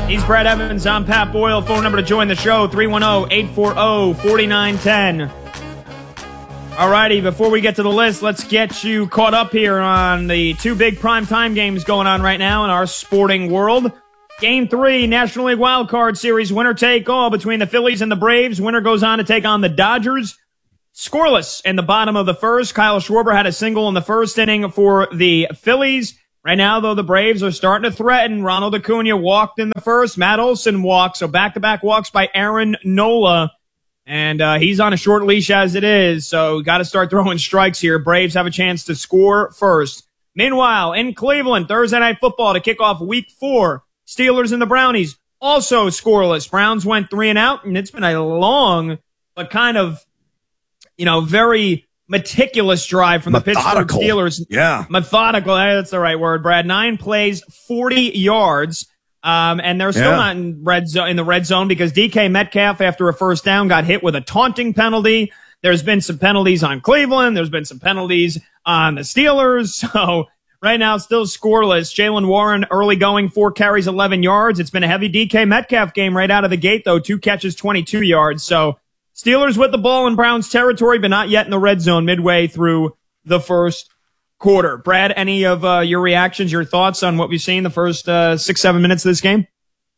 He's Brad Evans. I'm Pat Boyle. Phone number to join the show, 310-840-4910. All righty, before we get to the list, let's get you caught up here on the two big primetime games going on right now in our sporting world. Game 3, National League Wild Card Series, winner take all between the Phillies and the Braves. Winner goes on to take on the Dodgers. Scoreless in the bottom of the first. Kyle Schwarber had a single in the first inning for the Phillies. Right now, though, the Braves are starting to threaten. Ronald Acuna walked in the first. Matt Olson walked. So back-to-back walks by Aaron Nola. And he's on a short leash as it is. So got to start throwing strikes here. Braves have a chance to score first. Meanwhile, in Cleveland, Thursday Night Football to kick off Week 4. Steelers and the Brownies also scoreless. Browns went 3 and out, and it's been a long but kind of, very meticulous drive from the Pittsburgh Steelers. Yeah. Methodical. That's the right word, Brad. 9 plays, 40 yards. And they're still not in the red zone because DK Metcalf, after a first down, got hit with a taunting penalty. There's been some penalties on Cleveland. There's been some penalties on the Steelers. So right now, still scoreless. Jaylen Warren early going, 4 carries, 11 yards. It's been a heavy DK Metcalf game right out of the gate, though. 2 catches, 22 yards. So Steelers with the ball in Browns territory, but not yet in the red zone midway through the first quarter. Brad, any of your reactions, your thoughts on what we've seen the first 6-7 minutes of this game?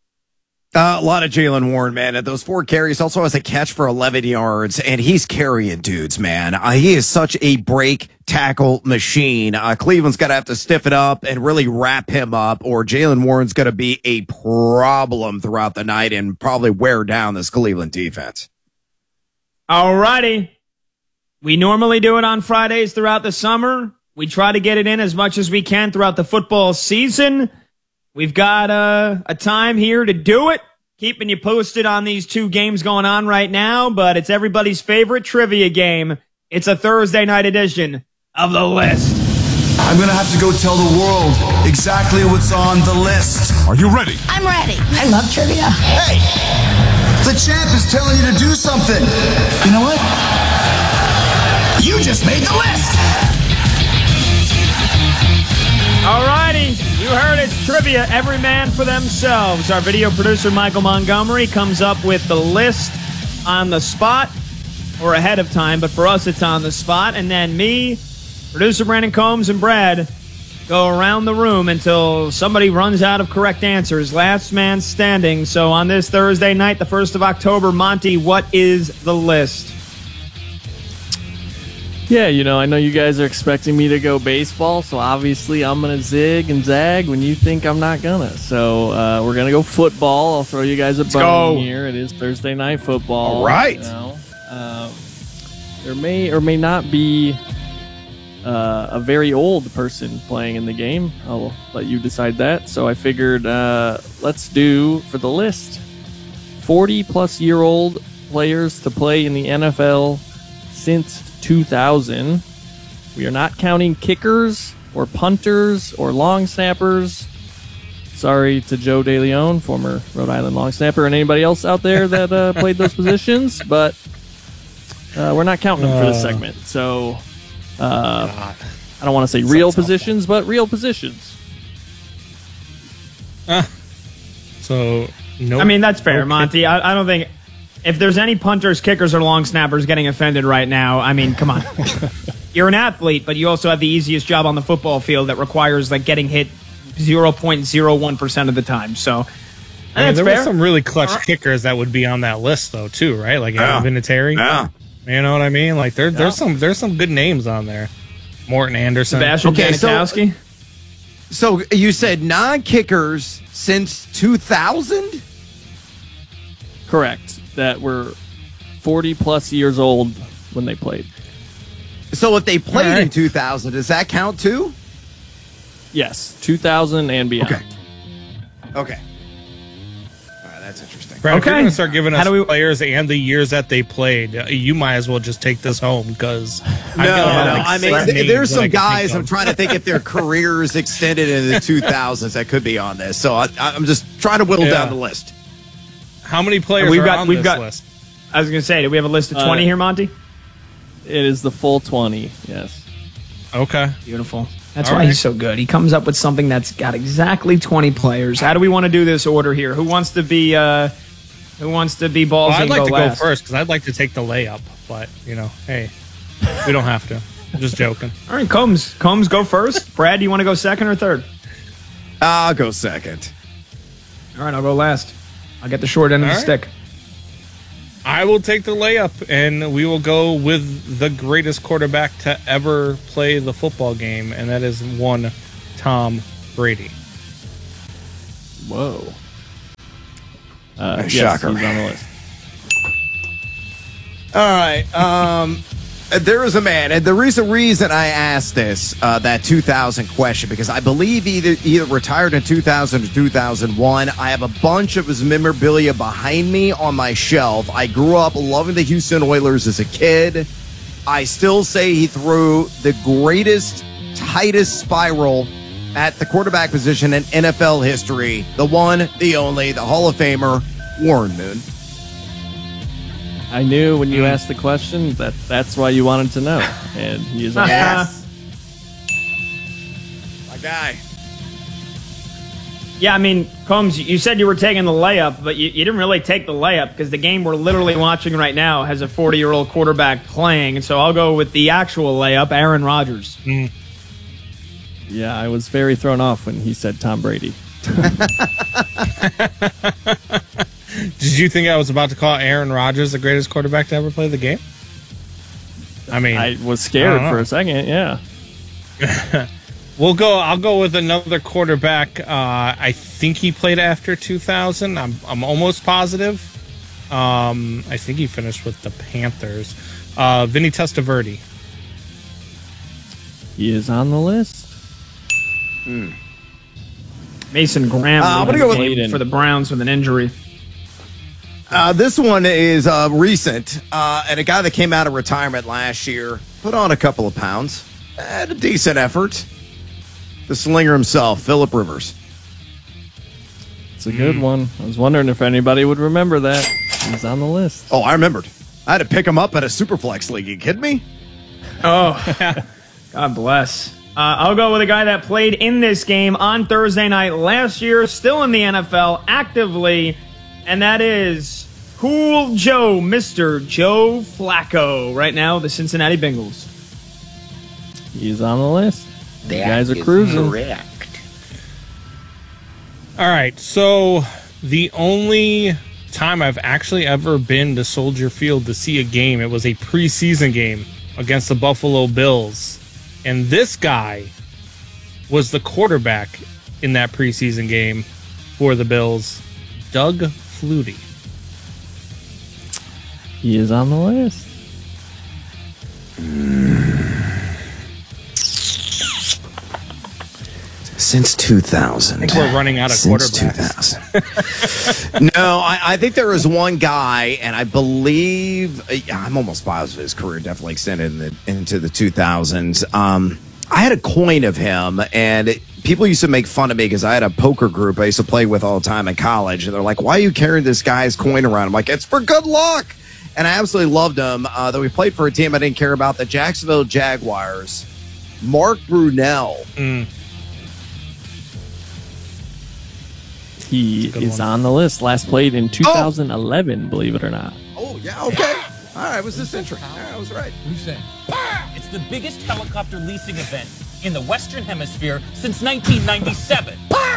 A lot of Jaylen Warren, man. At those 4 carries, also has a catch for 11 yards, and he's carrying dudes, man. He is such a break tackle machine. Cleveland's got to have to stiff it up and really wrap him up, or Jaylen Warren's going to be a problem throughout the night and probably wear down this Cleveland defense. All righty. We normally do it on Fridays throughout the summer. We try to get it in as much as we can throughout the football season. We've got a time here to do it, keeping you posted on these 2 games going on right now, but it's everybody's favorite trivia game. It's a Thursday night edition of The List. I'm going to have to go tell the world exactly what's on the list. Are you ready? I'm ready. I love trivia. Hey, the champ is telling you to do something. You know what? You just made the list. All righty, you heard it's trivia, every man for themselves. Our video producer, Michael Montgomery, comes up with the list on the spot, or ahead of time, but for us it's on the spot. And then me, producer Brandon Combs, and Brad go around the room until somebody runs out of correct answers. Last man standing. So on this Thursday night, the 1st of October, Monty, what is the list? Yeah, I know you guys are expecting me to go baseball, so obviously I'm going to zig and zag when you think I'm not going to. So we're going to go football. I'll throw you guys a bone here. It is Thursday Night Football. All right. There may or may not be a very old person playing in the game. I'll let you decide that. So I figured let's do, for the list, 40-plus-year-old players to play in the NFL since 2000. We are not counting kickers or punters or long snappers. Sorry to Joe DeLeon, former Rhode Island long snapper, and anybody else out there that played those positions, but we're not counting them for this segment. So I don't want to say real positions, but real positions. So no. I mean, that's fair, Monty. I don't think... If there's any punters, kickers, or long snappers getting offended right now, I mean, come on. You're an athlete, but you also have the easiest job on the football field that requires getting hit 0.01% of the time. So, I mean, there fair. were some really clutch kickers that would be on that list, though, too, right? Like Adam Vinatieri. Yeah. You know what I mean? Like there's some good names on there. Morton Anderson, Sebastian Janikowski. So you said non-kickers since 2000? Correct. That were 40-plus years old when they played. So if they played in 2000, does that count too? Yes, 2000 and beyond. Okay. All right, that's interesting. Brad, if you're going to start giving us players and the years that they played, you might as well just take this home because I mean, there's some guys I'm trying to think if their careers extended into the 2000s that could be on this. So I'm just trying to whittle down the list. How many players are on this list? I was going to say, do we have a list of 20 here, Monty? It is the full 20, yes. Okay. Beautiful. That's All why right. he's so good. He comes up with something that's got exactly 20 players. How do we want to do this order here? Who wants to be ballsy Well, I'd and like go to last? go first because I'd like to take the layup, but hey, we don't have to. I'm just joking. All right, Combs, go first. Brad, do you want to go second or third? I'll go second. All right, I'll go last. I'll get the short end of the All right. stick. I will take the layup, and we will go with the greatest quarterback to ever play the football game, and that is one Tom Brady. Whoa. Yes, Shocker. he's on the list. All right. There is a man, and the reason I asked this, that 2000 question, because I believe either retired in 2000 or 2001. I have a bunch of his memorabilia behind me on my shelf. I grew up loving the Houston Oilers as a kid. I still say he threw the greatest, tightest spiral at the quarterback position in NFL history. The one, the only, the Hall of Famer, Warren Moon. I knew when you asked the question that's why you wanted to know. And he is on the list. My guy. Yeah, I mean, Combs, you said you were taking the layup, but you didn't really take the layup because the game we're literally watching right now has a 40-year-old quarterback playing. And so I'll go with the actual layup, Aaron Rodgers. Yeah, I was very thrown off when he said Tom Brady. Did you think I was about to call Aaron Rodgers the greatest quarterback to ever play the game? I mean, I was scared for a second, yeah. I'll go with another quarterback. I think he played after 2000. I'm almost positive. I think he finished with the Panthers. Vinny Testaverde. He is on the list. Mason Graham I'm gonna go with for the Browns with an injury. This one is recent, and a guy that came out of retirement last year, put on a couple of pounds, had a decent effort. The slinger himself, Phillip Rivers. It's a good one. I was wondering if anybody would remember that. He's on the list. Oh, I remembered. I had to pick him up at a Superflex league. You kidding me? Oh, God bless. I'll go with a guy that played in this game on Thursday night last year, still in the NFL, actively, and that is Cool Joe, Mr. Joe Flacco, right now, the Cincinnati Bengals. He's on the list. You guys are cruising. All right, so the only time I've actually ever been to Soldier Field to see a game, it was a preseason game against the Buffalo Bills. And this guy was the quarterback in that preseason game for the Bills, Doug Flutie. He is on the list. Since 2000. I think we're running out of Since quarterbacks. 2000. No, I think there was one guy, and I believe, I'm almost positive his career definitely extended into the 2000s. I had a coin of him, and people used to make fun of me because I had a poker group I used to play with all the time in college, and they're like, why are you carrying this guy's coin around? I'm like, it's for good luck. And I absolutely loved him. Though we played for a team I didn't care about, the Jacksonville Jaguars. Mark Brunell. He is on the list. Last played in 2011, believe it or not. Oh, yeah, okay. All right, was this intro? All right, I was right. It's the biggest helicopter leasing event in the Western Hemisphere since 1997.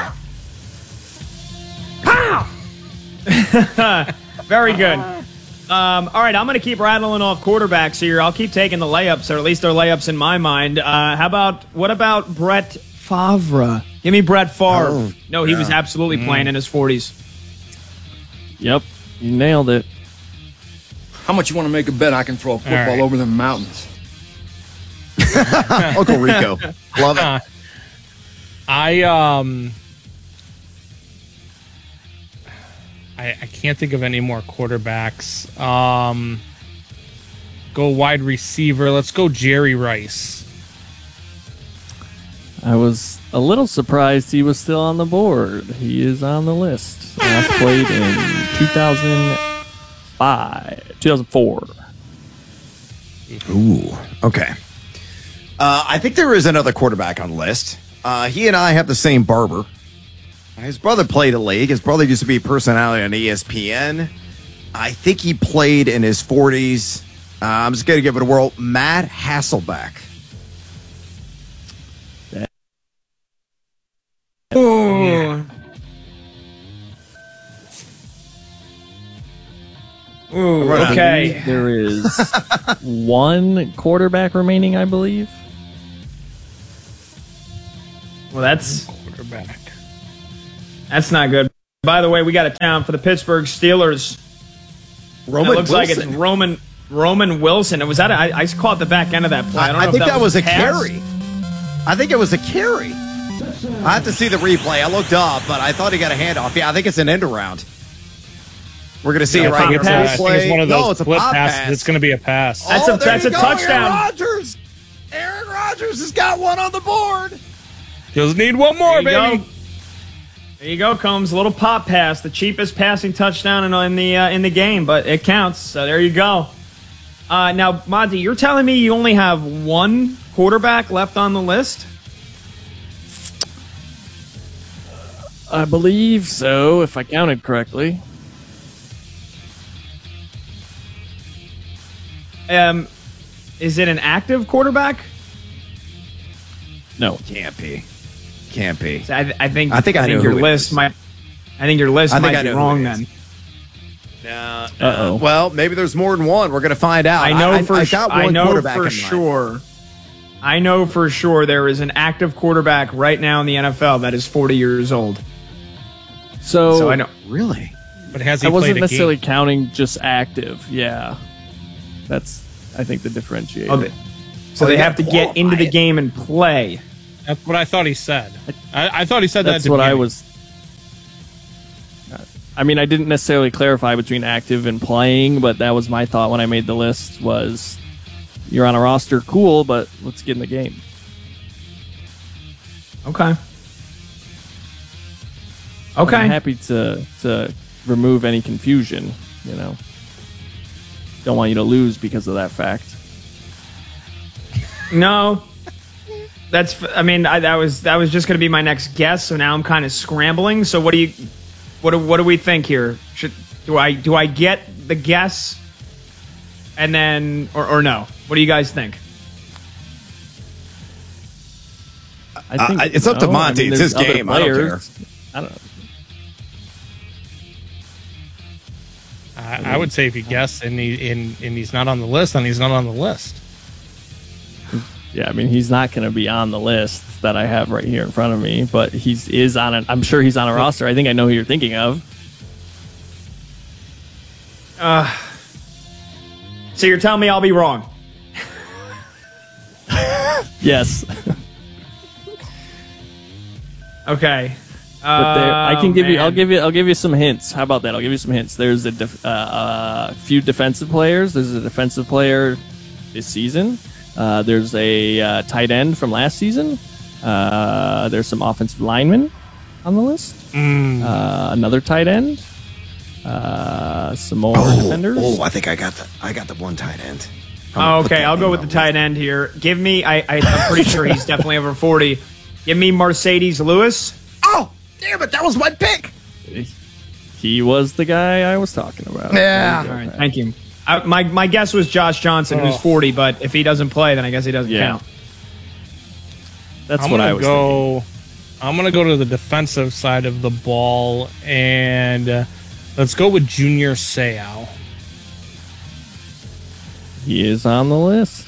Very good. All right, I'm going to keep rattling off quarterbacks here. I'll keep taking the layups, or at least they're layups in my mind. What about Brett Favre? Give me Brett Favre. Oh, no, he was absolutely playing in his 40s. Yep, you nailed it. How much you want to make a bet I can throw a football right. over the mountains? Uncle Rico. Love it. I can't think of any more quarterbacks. Go wide receiver. Let's go Jerry Rice. I was a little surprised he was still on the board. He is on the list. Last played in 2004. Ooh, okay. I think there is another quarterback on the list. He and I have the same barber. His brother played a league. His brother used to be a personality on ESPN. I think he played in his 40s. I'm just going to give it a whirl. Matt Hasselbeck. Ooh. Ooh, okay. There is one quarterback remaining, I believe. Well, that's Quarterback. not good. By the way, we got a town for the Pittsburgh Steelers. Roman It looks like it's Wilson. Roman Wilson. Was that? I caught the back end of that play. I don't know I think if that was a pass. carry. I think it was a carry. I have to see the replay. I looked up, but I thought he got a handoff. Yeah, I think it's an end around. We're going to see it right here. I think it's one of those No, it's a flip pop passes. pass. It's going to be a pass. That's a there you go, touchdown. Aaron Rodgers has got one on the board. Just need one more, There you baby. go. There you go, Combs. A little pop pass, the cheapest passing touchdown in the game, but it counts. So there you go. Now, Monty, you're telling me you only have one quarterback left on the list? I believe so, if I counted correctly. Is it an active quarterback? No. Can't be. Can't be. I think I know your who it list is. might. I think your list I think might I be know who wrong it is. then. Uh-oh. Well, maybe there's more than one. We're going to find out. I know for I got one I know quarterback for in mind. sure. I know for sure there is an active quarterback right now in the NFL that is 40 years old. So I know. Really? But has he I wasn't played a necessarily game? counting just active. Yeah. That's, I think, the differentiator. Oh, so they you have to gotta get into the qualify it. game and play. That's what I thought he said. I thought he said that. That's at the what I beginning. was. I mean, I didn't necessarily clarify between active and playing, but that was my thought when I made the list. Was you're on a roster, cool, but let's get in the game. Okay. I'm Okay. happy to remove any confusion. You know, don't want you to lose because of that fact. No. That's. I mean, that was just going to be my next guess. So now I'm kind of scrambling. So what do we think here? Do I get the guess, and then or no? What do you guys think? I think it's up to Monty. It's there's his other game. I don't care. players. I don't know. I would say if he guessed and he's not on the list, then he's not on the list. Yeah, I mean, he's not going to be on the list that I have right here in front of me, but is on it. I'm sure he's on a roster. I think I know who you're thinking of. So you're telling me I'll be wrong? Yes. Okay. But there, I can give you. man. I'll give you some hints. How about that? I'll give you some hints. There's a few defensive players. There's a defensive player this season. There's a tight end from last season. There's some offensive linemen on the list. Another tight end. Some more defenders. Oh, I think I got the one tight end. Oh, okay, I'll go with the tight end here. Give me. I'm pretty sure he's definitely over 40. Give me Mercedes Lewis. Oh, damn it! That was my pick. He was the guy I was talking about. Yeah. All right, thank you. My guess was Josh Johnson, who's 40, but if he doesn't play, then I guess he doesn't Yeah. count. That's what I was thinking. I'm going to go to the defensive side of the ball, and let's go with Junior Seau. He is on the list.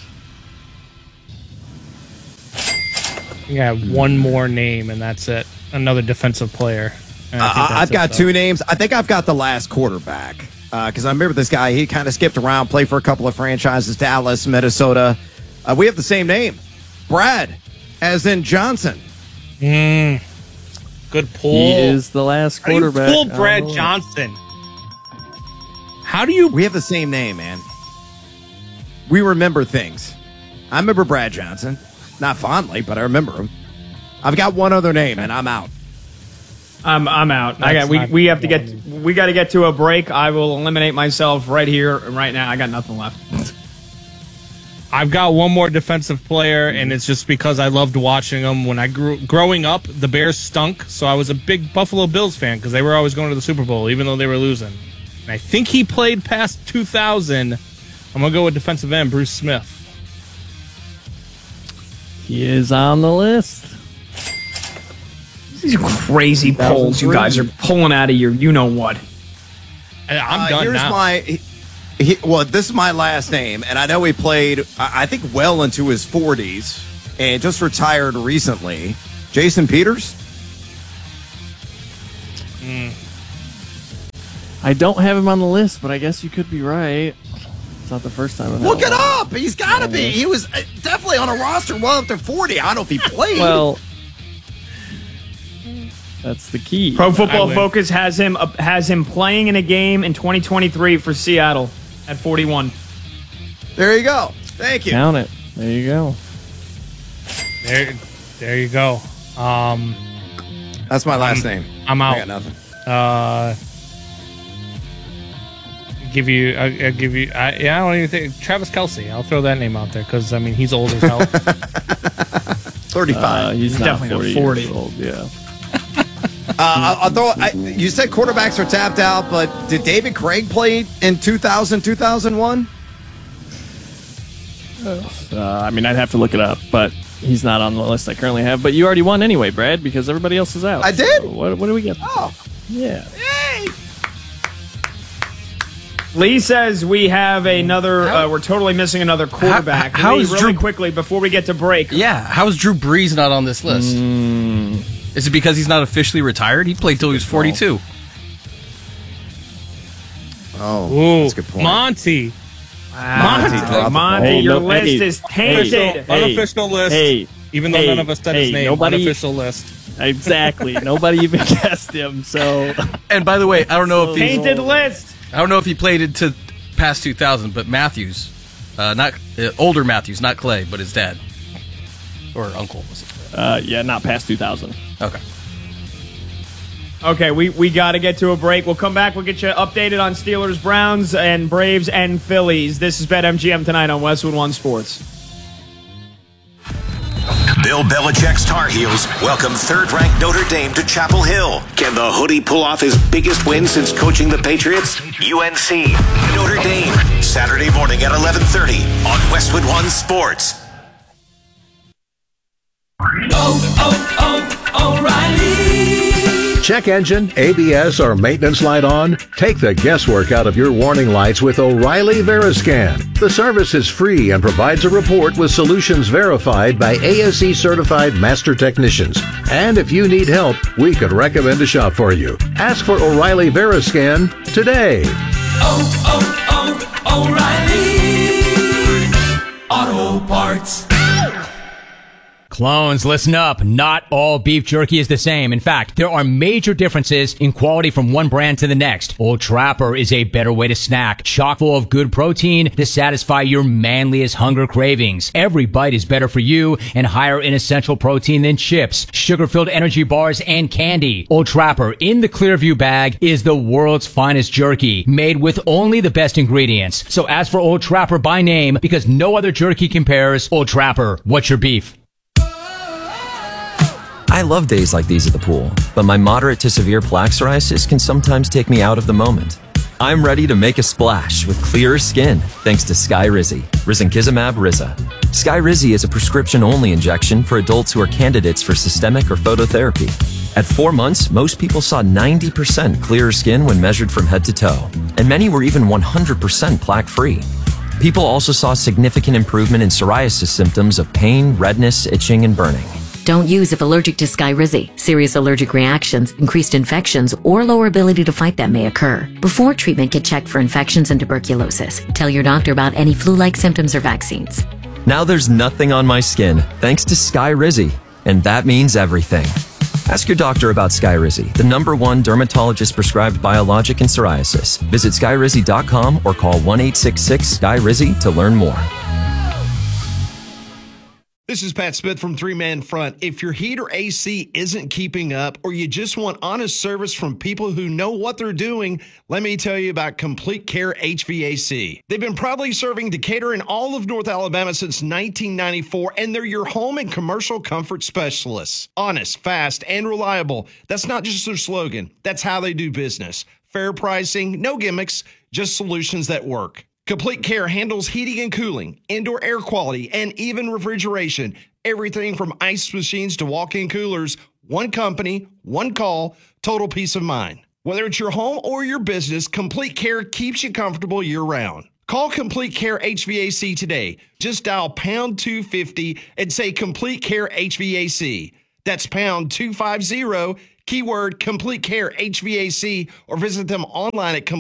Yeah, one more name, and that's it. Another defensive player. And I think that's I've got it, though. two names. I think I've got the last quarterback because I remember this guy. He kind of skipped around, played for a couple of franchises, Dallas, Minnesota. We have the same name, Brad, as in Johnson. Good pull. He is the last How do you quarterback. pull on the Brad list. Johnson? How do you? We have the same name, man. We remember things. I remember Brad Johnson, not fondly, but I remember him. I've got one other name, and I'm out. I'm out. That's not We have to good. we got to get to a break. I will eliminate myself right here, right now. I got nothing left. I've got one more defensive player, and it's just because I loved watching them. When I growing up, the Bears stunk, so I was a big Buffalo Bills fan because they were always going to the Super Bowl, even though they were losing. And I think he played past 2000. I'm going to go with defensive end Bruce Smith. He is on the list. These crazy polls you guys are pulling out of your you-know-what. I'm done here's now. This is my last name, and I know he played, I think, well into his 40s, and just retired recently. Jason Peters? I don't have him on the list, but I guess you could be right. It's not the first time I've had Look it one. up! He's got to be. He was definitely on a roster well up to 40. I don't know if he played. Well, that's the key. Pro Football Focus has him playing in a game in 2023 for Seattle at 41. There you go. Thank you. Count it. There you go. There you go. That's my last name. I'm out. I got nothing. I'll give you. I don't even think Travis Kelce. I'll throw that name out there because I mean he's old as hell. 35. He's definitely not 40 years old. Yeah. You said quarterbacks are tapped out, but did David Craig play in 2000, 2001? I mean, I'd have to look it up, but he's not on the list I currently have. But you already won anyway, Brad, because everybody else is out. I did? So what do we get? Oh. Yeah. Yay! Lee says we have another. We're totally missing another quarterback. How Lee, is really Drew quickly before we get to break? Yeah, how is Drew Brees not on this list? Is it because he's not officially retired? He played till he was 42. Oh, that's a good point. Monty. Monty, your list is tainted. Unofficial list. Even though none of us said his name. Unofficial list. Exactly. Nobody even guessed him. So. And by the way, I don't know if he's Tainted list. I don't know if he played into past 2000, but Matthews, not older Matthews, not Clay, but his dad or uncle. Was it? Yeah, not past 2000. Okay. Okay, we got to get to a break. We'll come back. We'll get you updated on Steelers, Browns, and Braves and Phillies. This is BetMGM tonight on Westwood One Sports. Bill Belichick's Tar Heels welcome third-ranked Notre Dame to Chapel Hill. Can the Hoodie pull off his biggest win since coaching the Patriots? UNC, Notre Dame, Saturday morning at 11:30 on Westwood One Sports. O'Reilly. Check engine, ABS, or maintenance light on? Take the guesswork out of your warning lights with O'Reilly Veriscan. The service is free and provides a report with solutions verified by ASE certified master technicians. And if you need help, we could recommend a shop for you. Ask for O'Reilly Veriscan today. O'Reilly Auto Parts. Clones, listen up. Not all beef jerky is the same. In fact, there are major differences in quality from one brand to the next. Old Trapper is a better way to snack, chock full of good protein to satisfy your manliest hunger cravings. Every bite is better for you and higher in essential protein than chips, sugar-filled energy bars, and candy. Old Trapper in the Clearview bag is the world's finest jerky, made with only the best ingredients. So ask for Old Trapper by name because no other jerky compares. Old Trapper, what's your beef? I love days like these at the pool, but my moderate to severe plaque psoriasis can sometimes take me out of the moment. I'm ready to make a splash with clearer skin thanks to Skyrizi, risankizumab Riza. Skyrizi is a prescription-only injection for adults who are candidates for systemic or phototherapy. At 4 months, most people saw 90% clearer skin when measured from head to toe, and many were even 100% plaque-free. People also saw significant improvement in psoriasis symptoms of pain, redness, itching, and burning. Don't use if allergic to Skyrizi. Serious allergic reactions, increased infections, or lower ability to fight them may occur. Before treatment, get checked for infections and tuberculosis. Tell your doctor about any flu-like symptoms or vaccines. Now there's nothing on my skin thanks to Skyrizi, and that means everything. Ask your doctor about Skyrizi, the #1 dermatologist-prescribed biologic in psoriasis. Visit skyrizi.com or call 1-866-SKYRIZI to learn more. This is Pat Smith from Three Man Front. If your heat or AC isn't keeping up, or you just want honest service from people who know what they're doing, let me tell you about Complete Care HVAC. They've been proudly serving Decatur and all of North Alabama since 1994, and they're your home and commercial comfort specialists. Honest, fast, and reliable. That's not just their slogan. That's how they do business. Fair pricing, no gimmicks, just solutions that work. Complete Care handles heating and cooling, indoor air quality, and even refrigeration. Everything from ice machines to walk-in coolers. One company, one call, total peace of mind. Whether it's your home or your business, Complete Care keeps you comfortable year-round. Call Complete Care HVAC today. Just dial pound 250 and say Complete Care HVAC. That's pound 250, keyword Complete Care HVAC, or visit them online at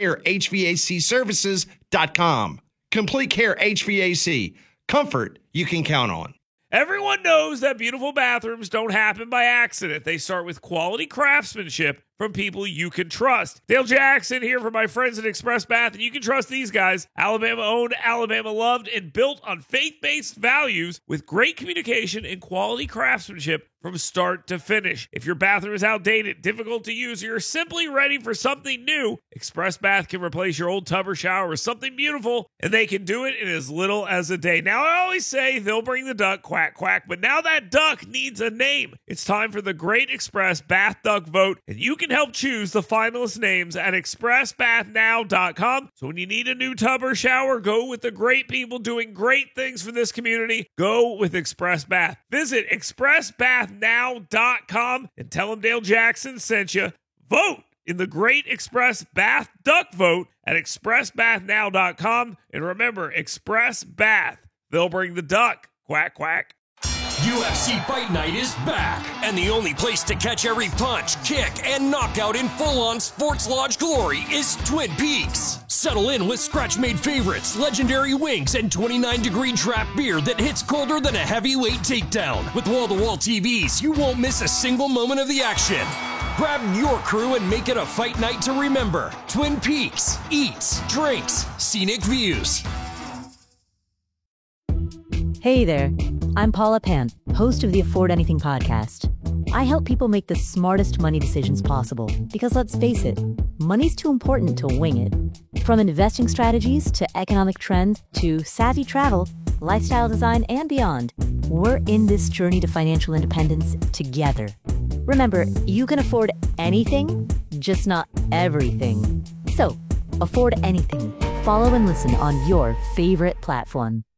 CompleteCareHVACservices.com. Complete Care HVAC. Comfort you can count on. Everyone knows that beautiful bathrooms don't happen by accident. They start with quality craftsmanship from people you can trust. Dale Jackson here for my friends at Express Bath, and you can trust these guys. Alabama owned, Alabama loved, and built on faith-based values with great communication and quality craftsmanship from start to finish. If your bathroom is outdated, difficult to use, or you're simply ready for something new, Express Bath can replace your old tub or shower with something beautiful, and they can do it in as little as a day. Now, I always say they'll bring the duck, quack, quack, but now that duck needs a name. It's time for the Great Express Bath Duck Vote, and you can help choose the finalist names at expressbathnow.com. So when you need a new tub or shower, go with the great people doing great things for this community. Go with Express Bath. Visit expressbathnow.com and tell them Dale Jackson sent you. Vote in the Great Express Bath Duck Vote at expressbathnow.com. And remember, Express Bath. They'll bring the duck. Quack, quack. UFC Fight Night is back, and the only place to catch every punch, kick, and knockout in full-on Sports Lodge glory is Twin Peaks. Settle in with scratch-made favorites, legendary wings, and 29-degree draft beer that hits colder than a heavyweight takedown. With wall-to-wall TVs, you won't miss a single moment of the action. Grab your crew and make it a fight night to remember. Twin Peaks. Eats, drinks, scenic views. Hey there, I'm Paula Pant, host of the Afford Anything podcast. I help people make the smartest money decisions possible because, let's face it, money's too important to wing it. From investing strategies to economic trends to savvy travel, lifestyle design, and beyond, we're in this journey to financial independence together. Remember, you can afford anything, just not everything. So, afford anything. Follow and listen on your favorite platform.